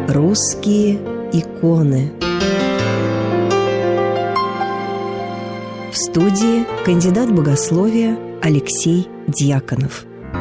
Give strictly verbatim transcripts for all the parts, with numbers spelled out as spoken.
Русские иконы. В студии кандидат богословия Алексей Дьяконов.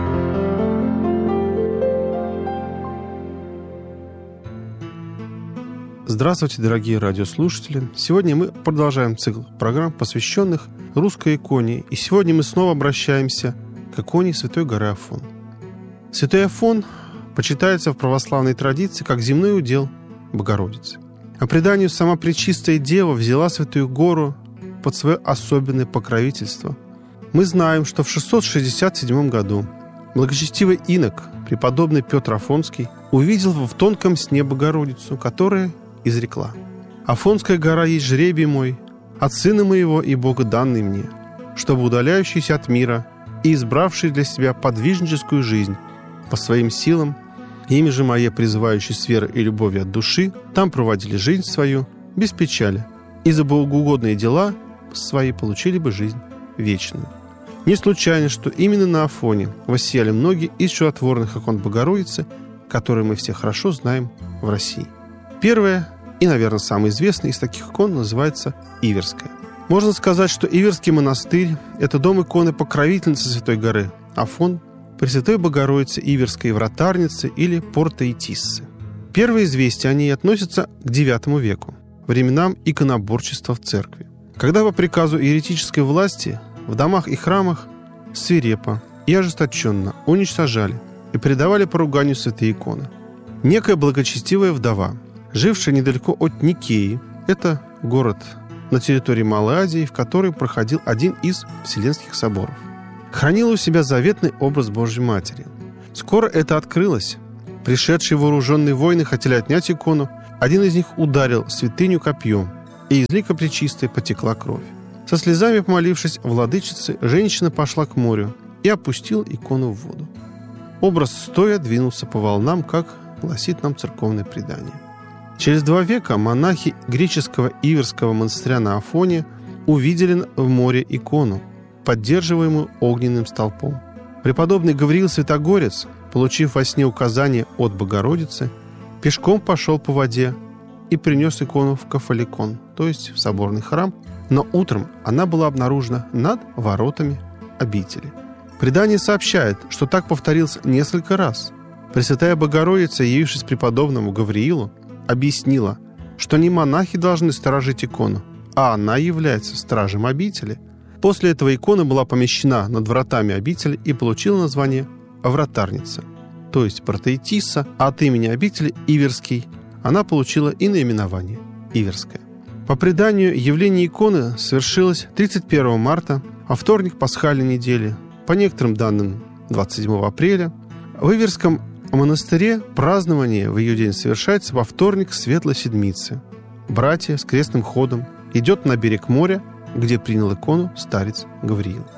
Здравствуйте, дорогие радиослушатели! Сегодня мы продолжаем цикл программ, посвященных русской иконе. И сегодня мы снова обращаемся к иконе Святой горы Афон. Святой Афон почитается в православной традиции как земной удел Богородицы. По преданию, сама Пречистая Дева взяла Святую гору под свое особенное покровительство. Мы знаем, что в шестьсот шестьдесят седьмом году благочестивый инок, преподобный Петр Афонский, увидел в тонком сне Богородицу, которая изрекла: «Афонская гора есть жребий мой, от сына моего и Бога данный мне, чтобы удаляющийся от мира и избравший для себя подвижническую жизнь по своим силам, имя же мое, призывающее с верой и любовью от души, там проводили жизнь свою без печали, и за богоугодные дела свои получили бы жизнь вечную». Не случайно, что именно на Афоне воссияли многие из чудотворных икон Богородицы, которые мы все хорошо знаем в России. Первая и, наверное, самая известная из таких икон называется Иверская. Можно сказать, что Иверский монастырь – это дом иконы покровительницы Святой горы Афон, Пресвятой Богородицы Иверской вратарницы или Портоитиссы. Первые известия о ней относятся к девятому веку, временам иконоборчества в церкви, когда по приказу иеретической власти в домах и храмах свирепо и ожесточенно уничтожали и предавали поруганию святые иконы. Некая благочестивая вдова, жившая недалеко от Никеи, это город на территории Малой Азии, в которой проходил один из Вселенских соборов, хранила у себя заветный образ Божьей Матери. Скоро это открылось. Пришедшие вооруженные воины хотели отнять икону. Один из них ударил святыню копьем, и из лика Пречистой потекла кровь. Со слезами помолившись владычице, женщина пошла к морю и опустила икону в воду. Образ стоя двинулся по волнам, как гласит нам церковное предание. Через два века монахи греческого Иверского монастыря на Афоне увидели в море икону, поддерживаемую огненным столпом. Преподобный Гавриил Святогорец, получив во сне указание от Богородицы, пешком пошел по воде и принес икону в Кафаликон, то есть в соборный храм, но утром она была обнаружена над воротами обители. Предание сообщает, что так повторилось несколько раз. Пресвятая Богородица, явившись преподобному Гавриилу, объяснила, что не монахи должны сторожить икону, а она является стражем обители. После этого икона была помещена над вратами обители и получила название «Вратарница», то есть Портоитисса, а от имени обители Иверский она получила и наименование Иверская. По преданию, явление иконы совершилось тридцать первого марта, во вторник пасхальной недели, по некоторым данным двадцать седьмого апреля. В Иверском монастыре празднование в ее день совершается во вторник Светлой Седмицы. Братья с крестным ходом идет на берег моря, где принял икону старец Гавриил.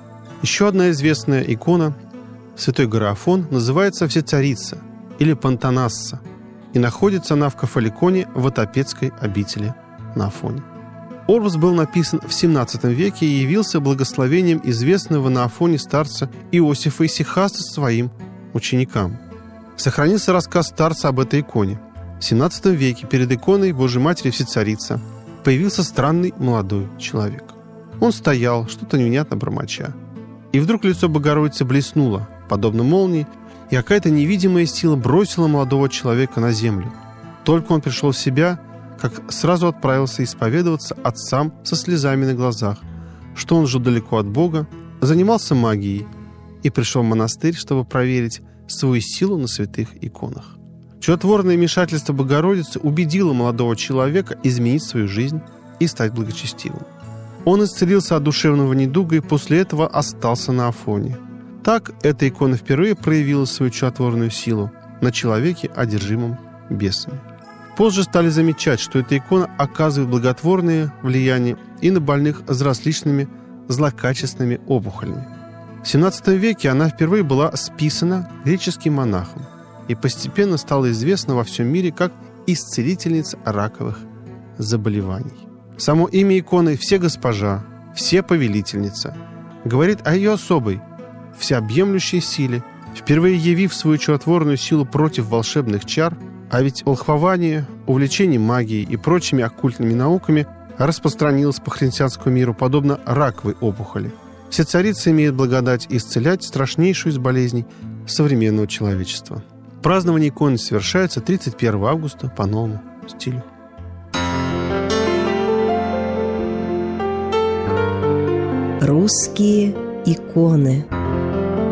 Еще одна известная икона Святой горы Афон называется Всецарица или Пантанасса, и находится она в Кафаликоне в Отопецкой обители на Афоне. Образ был написан в семнадцатом веке и явился благословением известного на Афоне старца Иосифа Исихаста своим ученикам. Сохранился рассказ старца об этой иконе. В семнадцатом веке перед иконой Божьей Матери Всецарица появился странный молодой человек. Он стоял, что-то невнятно бормоча. И вдруг лицо Богородицы блеснуло, подобно молнии, и какая-то невидимая сила бросила молодого человека на землю. Только он пришел в себя, как сразу отправился исповедоваться отцам со слезами на глазах, что он жил далеко от Бога, занимался магией и пришел в монастырь, чтобы проверить свою силу на святых иконах. Чудотворное вмешательство Богородицы убедило молодого человека изменить свою жизнь и стать благочестивым. Он исцелился от душевного недуга и после этого остался на Афоне. Так эта икона впервые проявила свою чудотворную силу на человеке, одержимом бесами. Позже стали замечать, что эта икона оказывает благотворное влияние и на больных с различными злокачественными опухолями. В семнадцатом веке она впервые была списана греческим монахом и постепенно стала известна во всем мире как исцелительница раковых заболеваний. Само имя иконы «Всегоспожа», «Всеповелительница» говорит о ее особой, всеобъемлющей силе, впервые явив свою чудотворную силу против волшебных чар А ведь волхвование, увлечение магией и прочими оккультными науками распространилось по христианскому миру подобно раковой опухоли. Все царицы имеют благодать исцелять страшнейшую из болезней современного человечества. Празднование иконы совершается тридцать первого августа по новому стилю. Русские иконы.